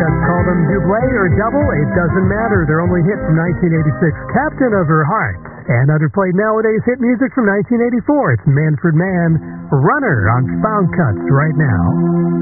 cuts. Call them double or double. It doesn't matter. They're only hit from 1986. Captain of Her Heart. And underplayed nowadays hit music from 1984. It's Manfred Mann, Runner on Found Cuts right now.